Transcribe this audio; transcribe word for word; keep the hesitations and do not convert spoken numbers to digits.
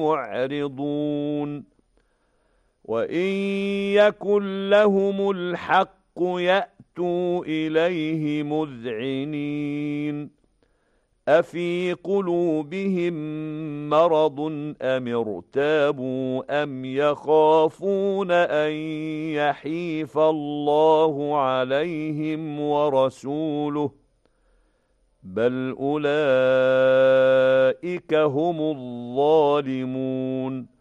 معرضون وإن يكن لهم الحق يأتوا إليه مذعنين أفي قلوبهم مرض أم ارتابوا أم يخافون أن يحيف الله عليهم ورسوله بل أولئك هم الظالمون